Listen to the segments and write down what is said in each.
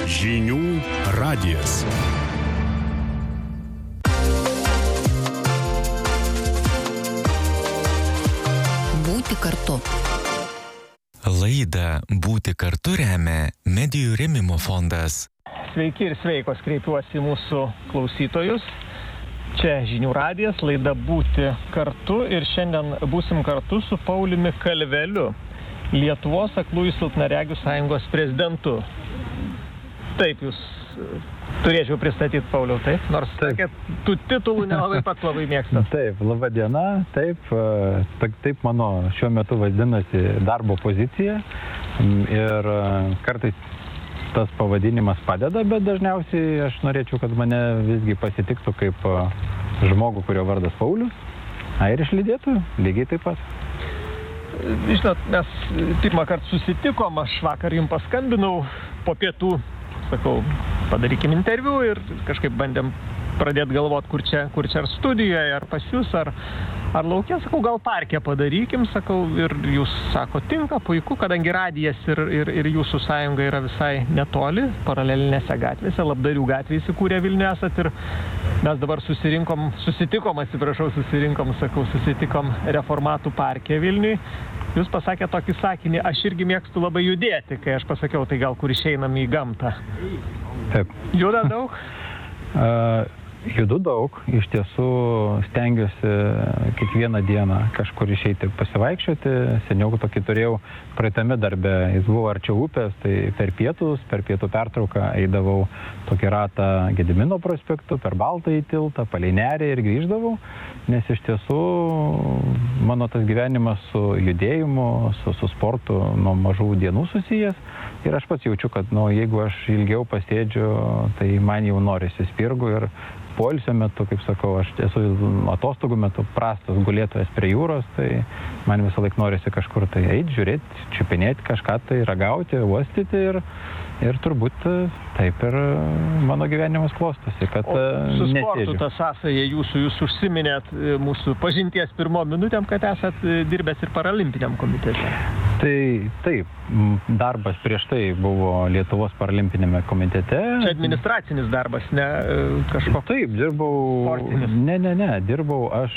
Žinių radijas. Būti kartu. Laidą Būti kartu remia Medijų rėmimo fondas. Sveiki ir sveikos, kreipiuosi į mūsų klausytojus. Čia Žinių radijas, laida Būti kartu ir šiandien būsim kartu su Pauliumi Kalveliu, Lietuvos aklųjų silpnaregių sąjungos prezidentu. Taip, jūs turėčiau pristatyti, Pauliau, taip? Nors sakėt, tų titulų nelabai pats labai mėgstat. Taip, laba diena, taip mano šiuo metu vadinasi darbo pozicija ir kartais tas pavadinimas padeda, bet dažniausiai aš norėčiau, kad mane visgi pasitiktų kaip žmogų, kurio vardas Paulius, ir išlydėtų lygiai taip pat. Žinot, mes pirmą kartą susitikom, aš vakar jums paskambinau po pietų, sakau, padarykim interviu ir kažkaip bandėm pradėti galvoti, kur čia ar studijoje, ar pas jūs, ar laukia, sakau, gal parke padarykim, sakau, ir jūs sako, tinka, puiku, kadangi radijas ir jūsų sąjunga yra visai netoli, paralelinėse gatvėse, Labdarių gatvėje įsikūrė Vilniuje esat ir mes dabar susitikom Reformatų parke Vilniuje. Jūs pasakėte tokį sakinį, aš irgi mėgstu labai judėti, kai aš pasakiau, tai gal kur išeinam į gamtą. Taip. Juda daug? Judu daug, iš tiesų stengiuosi kiekvieną dieną kažkur išeiti pasivaikščioti. Seniau tokį turėjau praeitame darbe, jis buvo arčiau upės, tai per pietų pertrauką eidavau tokį ratą Gedimino prospektu, per Baltąjį tiltą, palei Nerį ir grįždavau, nes iš tiesų mano tas gyvenimas su judėjimu, su sportu nuo mažų dienų susijęs. Ir aš pats jaučiu, kad jeigu aš ilgiau pasėdžiu, tai man jau norisi spirgų ir poilsio metu, kaip sakau, aš esu atostogų metu prastas gulėtojas prie jūros, tai man visą laik norisi kažkur tai eiti, žiūrėti, čiupinėti kažką tai, ragauti, uostyti ir turbūt taip ir mano gyvenimas klostosi, kad su sportu nesėdžiu. tą sąsają jūs užsiminėt mūsų pažinties pirmom minutėm, kad esat dirbęs ir paralimpiniam komitete. Tai taip, darbas prieš tai buvo Lietuvos paralimpinėme komitete. Čia administracinis darbas, ne kažkoks. Taip, dirbau. Sportinis. Ne, dirbau aš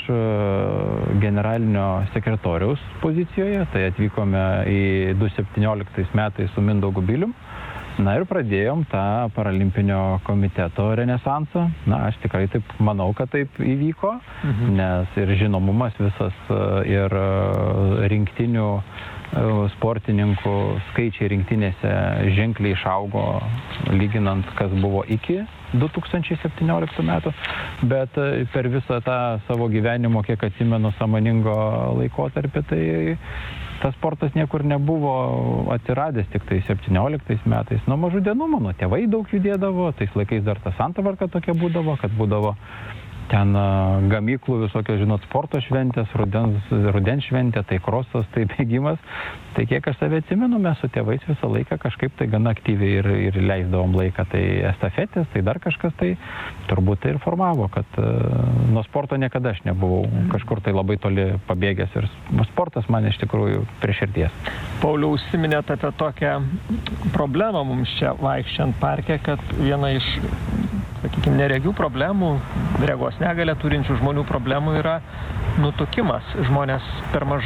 generalinio sekretoriaus pozicijoje, tai atvykome į 2017 metais su Mindaugu Bilium. Ir pradėjom tą paralimpinio komiteto renesansą. Aš tikrai taip manau, kad taip įvyko, nes ir žinomumas visas ir rinktinių sportininkų skaičiai rinktinėse ženkliai išaugo, lyginant, kas buvo iki 2017 metų, bet per visą tą savo gyvenimo, kiek atsimenu, sąmoningo laikotarpį, tai tas sportas niekur nebuvo atsiradęs tik tai 17 metais. Nuo mažų dienų mano tėvai daug judėdavo, tais laikais dar ta santvarka tokia būdavo, kad būdavo ten gamyklų visokios, sporto šventės, rudens šventė, tai krosas, tai bėgimas. Tai kiek aš save atsimenu, mes su tėvais visą laiką kažkaip tai gana aktyviai ir leisdavom laiką. Tai estafetės, tai dar kažkas tai turbūt tai ir formavo, kad nuo sporto niekada aš nebuvau kažkur tai labai toli pabėgęs ir sportas man iš tikrųjų prie širdies. Pauliau, užsiminėt apie tokią problemą mums čia vaikščiant parke, kad viena iš, sakykime, neregių problemų, regos negalią turinčių žmonių problemų yra nutukimas. Žmonės per mažai